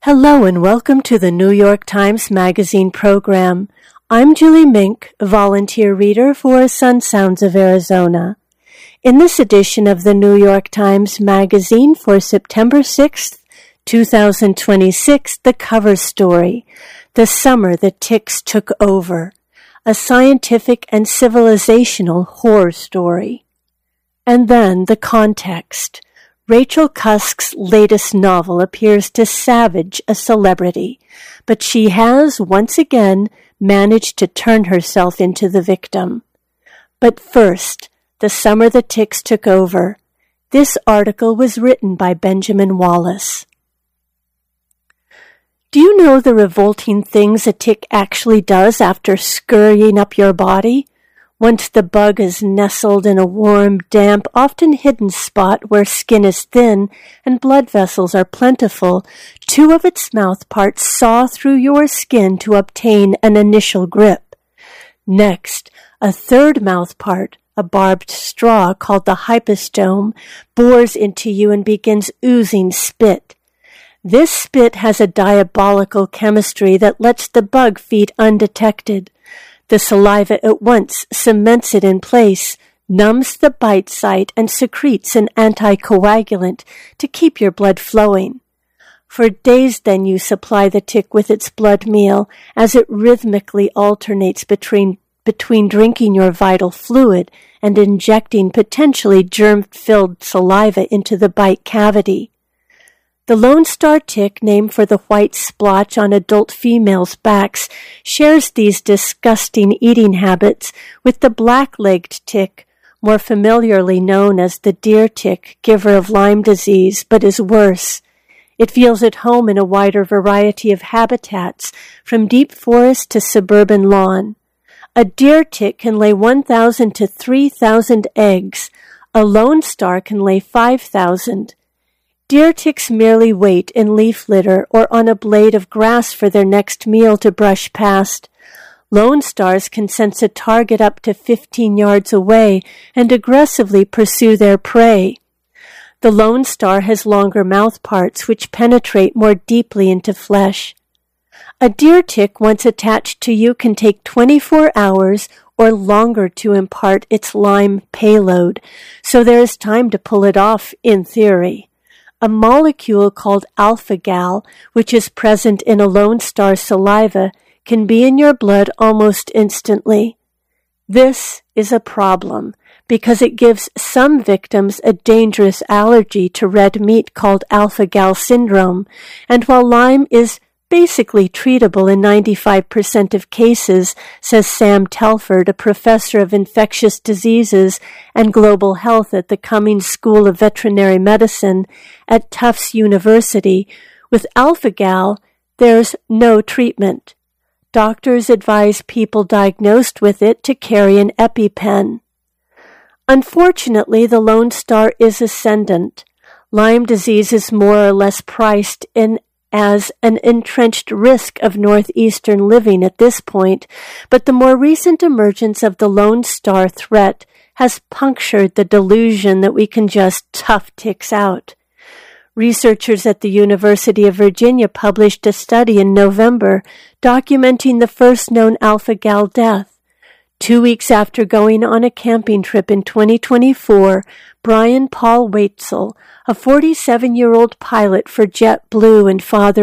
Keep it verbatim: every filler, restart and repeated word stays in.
Hello and welcome to the New York Times Magazine program. I'm Julie Mink, volunteer reader for Sun Sounds of Arizona. In this edition of the New York Times Magazine for September sixth, twenty twenty-six, the cover story, The Summer the Ticks Took Over, a scientific and civilizational horror story. And then the context. Rachel Cusk's latest novel appears to savage a celebrity, but she has, once again, managed to turn herself into the victim. But first, The Summer the Ticks Took Over. This article was written by Benjamin Wallace. Do you know the revolting things a tick actually does after scurrying up your body? Once the bug is nestled in a warm, damp, often hidden spot where skin is thin and blood vessels are plentiful, two of its mouth parts saw through your skin to obtain an initial grip. Next, a third mouth part, a barbed straw called the hypostome, bores into you and begins oozing spit. This spit has a diabolical chemistry that lets the bug feed undetected. The saliva at once cements it in place, numbs the bite site, and secretes an anticoagulant to keep your blood flowing. For days then you supply the tick with its blood meal as it rhythmically alternates between, between drinking your vital fluid and injecting potentially germ-filled saliva into the bite cavity. The Lone Star tick, named for the white splotch on adult females' backs, shares these disgusting eating habits with the black-legged tick, more familiarly known as the deer tick, giver of Lyme disease, but is worse. It feels at home in a wider variety of habitats, from deep forest to suburban lawn. A deer tick can lay one thousand to three thousand eggs. A Lone Star can lay five thousand. Deer ticks merely wait in leaf litter or on a blade of grass for their next meal to brush past. Lone Stars can sense a target up to fifteen yards away and aggressively pursue their prey. The Lone Star has longer mouth parts which penetrate more deeply into flesh. A deer tick once attached to you can take twenty-four hours or longer to impart its Lyme payload, so there is time to pull it off in theory. A molecule called alpha-gal, which is present in a Lone Star saliva, can be in your blood almost instantly. This is a problem because it gives some victims a dangerous allergy to red meat called alpha-gal syndrome, and while Lyme is basically treatable in ninety-five percent of cases, says Sam Telford, a professor of infectious diseases and global health at the Cummings School of Veterinary Medicine at Tufts University, with alpha-gal, there's no treatment. Doctors advise people diagnosed with it to carry an EpiPen. Unfortunately, the Lone Star is ascendant. Lyme disease is more or less priced in as an entrenched risk of northeastern living at this point, but the more recent emergence of the Lone Star threat has punctured the delusion that we can just tough ticks out. Researchers at the University of Virginia published a study in November documenting the first known alpha-gal death. Two weeks after going on a camping trip in twenty twenty-four, Brian Paul Waitzel, a forty-seven-year-old pilot for JetBlue and father